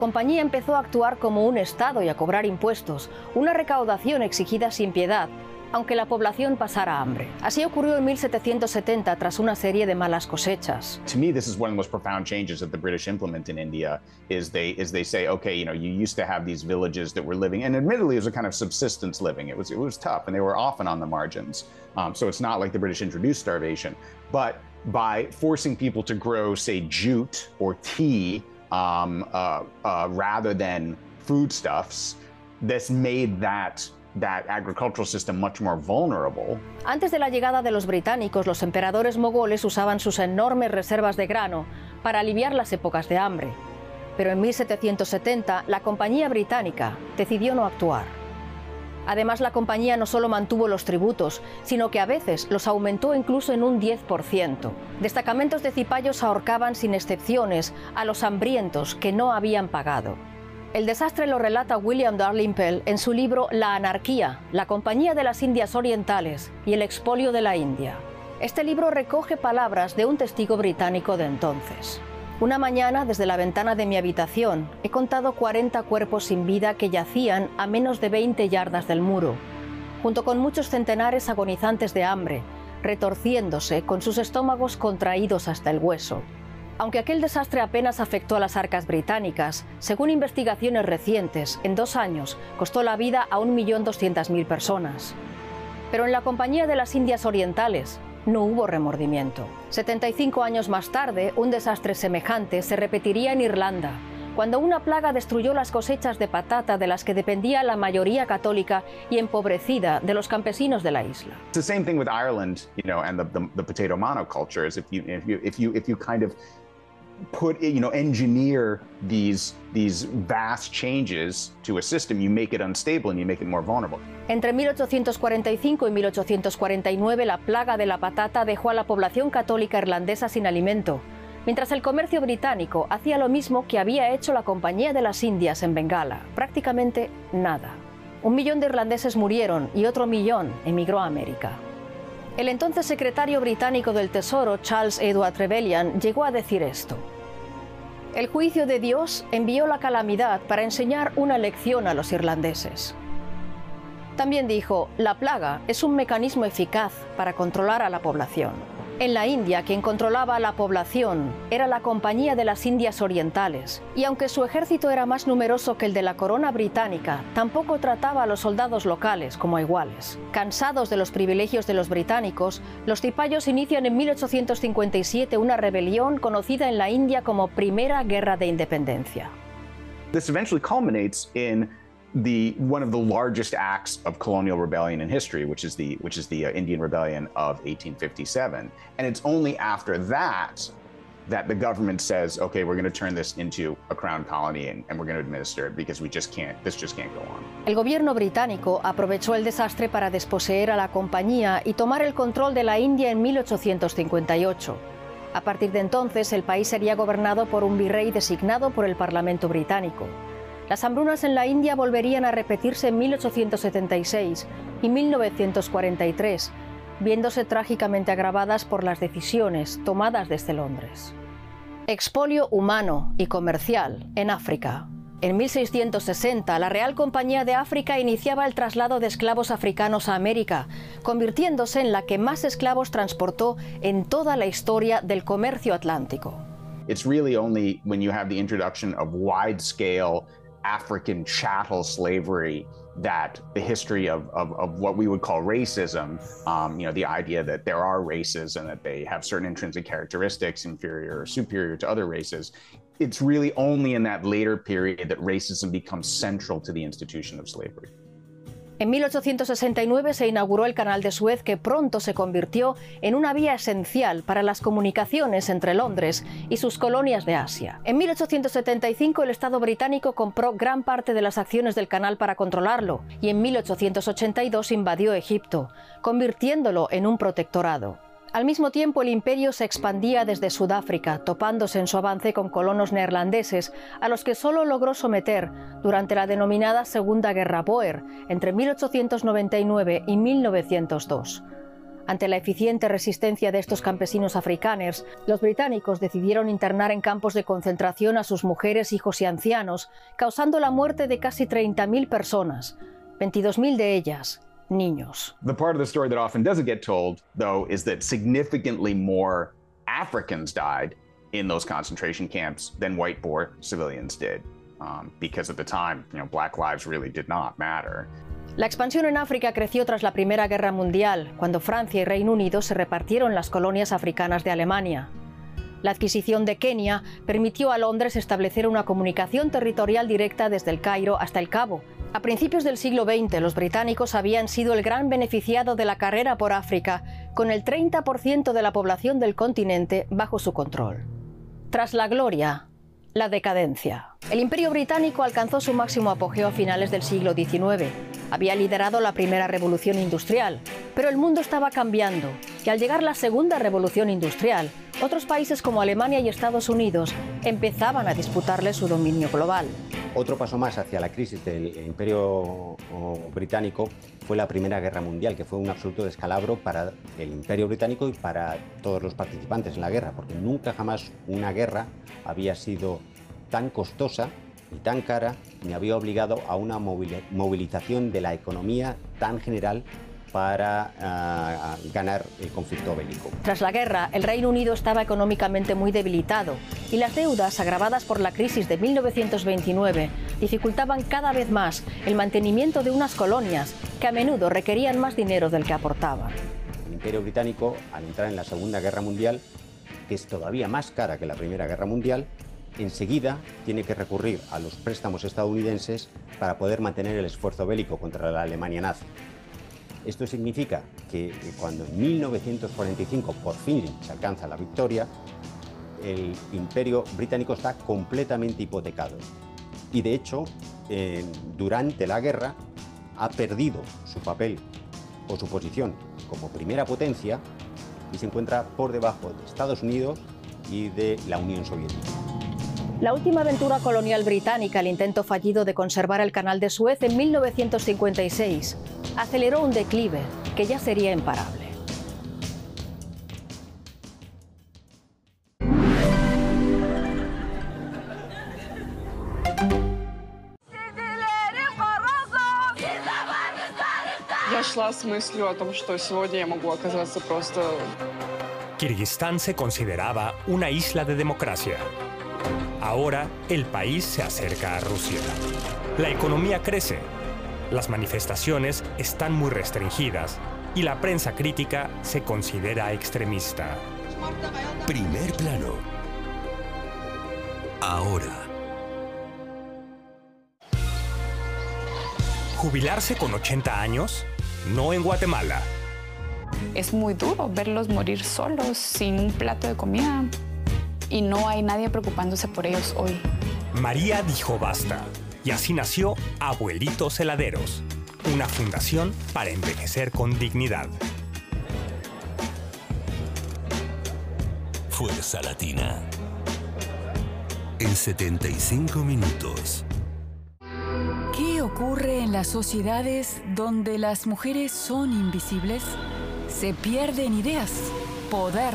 La compañía empezó a actuar como un Estado y a cobrar impuestos, una recaudación exigida sin piedad, aunque la población pasara hambre. Así ocurrió en 1770 tras una serie de malas cosechas. To me, this is one of the most profound changes that the British implement in India is they say, okay, you used to have these villages that were living, and admittedly it was a kind of subsistence living. It was tough, and they were often on the margins. So it's not like the British introduced starvation, but by forcing people to grow, say, jute or tea rather than foodstuffs, this made that agricultural system much more vulnerable. Antes de la llegada de los británicos, los emperadores mogoles usaban sus enormes reservas de grano para aliviar las épocas de hambre. Pero en 1770, la Compañía Británica decidió no actuar. Además, la compañía no solo mantuvo los tributos, sino que a veces los aumentó incluso en un 10%. Destacamentos de cipayos ahorcaban sin excepciones a los hambrientos que no habían pagado. El desastre lo relata William Dalrymple en su libro La anarquía, la Compañía de las Indias Orientales y el expolio de la India. Este libro recoge palabras de un testigo británico de entonces. Una mañana, desde la ventana de mi habitación, he contado 40 cuerpos sin vida que yacían a menos de 20 yardas del muro, junto con muchos centenares agonizantes de hambre, retorciéndose con sus estómagos contraídos hasta el hueso. Aunque aquel desastre apenas afectó a las arcas británicas, según investigaciones recientes, en 2 años costó la vida a 1.200.000 personas. Pero en la Compañía de las Indias Orientales no hubo remordimiento. 75 años más tarde, un desastre semejante se repetiría en Irlanda, cuando una plaga destruyó las cosechas de patata de las que dependía la mayoría católica y empobrecida de los campesinos de la isla. It's the same thing with Ireland, and the potato monoculture is if you kind of engineer these vast changes to a system, you make it unstable and you make it more vulnerable. Entre 1845 y 1849, la plaga de la patata dejó a la población católica irlandesa sin alimento, mientras el comercio británico hacía lo mismo que había hecho la Compañía de las Indias en Bengala, prácticamente nada. 1 millón de irlandeses murieron y otro millón emigró a América. El entonces secretario británico del Tesoro, Charles Edward Trevelyan, llegó a decir esto: el juicio de Dios envió la calamidad para enseñar una lección a los irlandeses. También dijo, la plaga es un mecanismo eficaz para controlar a la población. En la India, quien controlaba a la población era la Compañía de las Indias Orientales, y aunque su ejército era más numeroso que el de la corona británica, tampoco trataba a los soldados locales como a iguales. Cansados de los privilegios de los británicos, los cipayos inician en 1857 una rebelión conocida en la India como Primera Guerra de Independencia. This eventually culminates in one of the largest acts of colonial rebellion in history, which is the Indian Rebellion of 1857. And it's only after that the government says, okay, we're going to turn this into a crown colony and we're going to administer it because this just can't go on. El gobierno británico aprovechó el desastre para desposeer a la compañía y tomar el control de la India en 1858. A partir de entonces, el país sería gobernado por un virrey designado por el Parlamento británico. Las hambrunas en la India volverían a repetirse en 1876 y 1943, viéndose trágicamente agravadas por las decisiones tomadas desde Londres. Expolio humano y comercial en África. En 1660, la Real Compañía de África iniciaba el traslado de esclavos africanos a América, convirtiéndose en la que más esclavos transportó en toda la historia del comercio atlántico. It's really only when you have the introduction of wide-scale African chattel slavery that the history of what we would call racism, the idea that there are races and that they have certain intrinsic characteristics inferior or superior to other races, it's really only in that later period that racism becomes central to the institution of slavery. En 1869 se inauguró el Canal de Suez, que pronto se convirtió en una vía esencial para las comunicaciones entre Londres y sus colonias de Asia. En 1875 el Estado británico compró gran parte de las acciones del canal para controlarlo y en 1882 invadió Egipto, convirtiéndolo en un protectorado. Al mismo tiempo, el imperio se expandía desde Sudáfrica, topándose en su avance con colonos neerlandeses, a los que solo logró someter durante la denominada Segunda Guerra Bóer, entre 1899 y 1902. Ante la eficiente resistencia de estos campesinos afrikaners, los británicos decidieron internar en campos de concentración a sus mujeres, hijos y ancianos, causando la muerte de casi 30.000 personas, 22.000 de ellas niños. The part of the story that often doesn't get told, though, is that significantly more Africans died in those concentration camps than white-born civilians did, because at the time, black lives really did not matter. La expansión en África creció tras la Primera Guerra Mundial, cuando Francia y Reino Unido se repartieron las colonias africanas de Alemania. La adquisición de Kenia permitió a Londres establecer una comunicación territorial directa desde el Cairo hasta el Cabo. A principios del siglo XX, los británicos habían sido el gran beneficiado de la carrera por África, con el 30% de la población del continente bajo su control. Tras la gloria, la decadencia. El Imperio Británico alcanzó su máximo apogeo a finales del siglo XIX. Había liderado la primera revolución industrial, pero el mundo estaba cambiando y al llegar la segunda revolución industrial, otros países como Alemania y Estados Unidos empezaban a disputarle su dominio global. Otro paso más hacia la crisis del Imperio Británico fue la Primera Guerra Mundial, que fue un absoluto descalabro para el Imperio Británico y para todos los participantes en la guerra, porque nunca jamás una guerra había sido tan costosa y tan cara, ni había obligado a una movilización de la economía tan general para ganar el conflicto bélico. Tras la guerra, el Reino Unido estaba económicamente muy debilitado y las deudas, agravadas por la crisis de 1929, dificultaban cada vez más el mantenimiento de unas colonias que a menudo requerían más dinero del que aportaban. El Imperio Británico, al entrar en la Segunda Guerra Mundial, que es todavía más cara que la Primera Guerra Mundial, enseguida tiene que recurrir a los préstamos estadounidenses para poder mantener el esfuerzo bélico contra la Alemania nazi. Esto significa que cuando en 1945 por fin se alcanza la victoria, el Imperio Británico está completamente hipotecado. Y de hecho, durante la guerra ha perdido su papel o su posición como primera potencia y se encuentra por debajo de Estados Unidos y de la Unión Soviética. La última aventura colonial británica, el intento fallido de conservar el Canal de Suez en 1956, aceleró un declive que ya sería imparable. Я шла с мыслью о том, что сегодня я могу оказаться просто... Kirguistán se consideraba una isla de democracia. Ahora el país se acerca a Rusia. La economía crece, las manifestaciones están muy restringidas y la prensa crítica se considera extremista. Primer plano. Ahora. ¿Jubilarse con 80 años? No en Guatemala. Es muy duro verlos morir solos, sin un plato de comida. Y no hay nadie preocupándose por ellos hoy. María dijo basta, y así nació Abuelitos Heladeros, una fundación para envejecer con dignidad. Fuerza Latina. En 75 minutos. ¿Qué ocurre en las sociedades donde las mujeres son invisibles? Se pierden ideas, poder.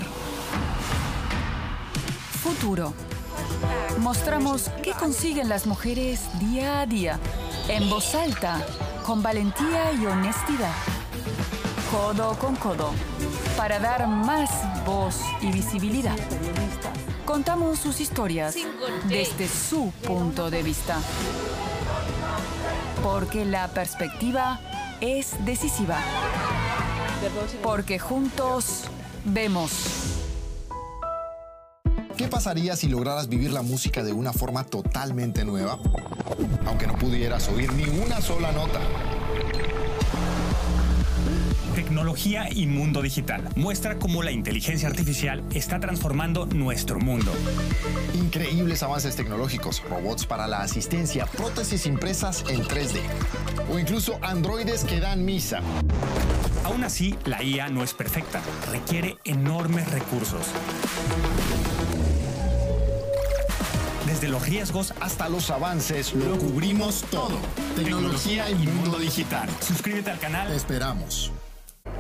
Futuro. Mostramos qué consiguen las mujeres día a día, en voz alta, con valentía y honestidad. Codo con codo, para dar más voz y visibilidad. Contamos sus historias desde su punto de vista. Porque la perspectiva es decisiva. Porque juntos vemos. ¿Qué pasaría si lograras vivir la música de una forma totalmente nueva? Aunque no pudieras oír ni una sola nota. Tecnología y mundo digital. Muestra cómo la inteligencia artificial está transformando nuestro mundo. Increíbles avances tecnológicos, robots para la asistencia, prótesis impresas en 3D o incluso androides que dan misa. Aún así, la IA no es perfecta. Requiere enormes recursos. Desde los riesgos hasta los avances, lo cubrimos todo. Tecnología y mundo digital. Suscríbete al canal. Te esperamos.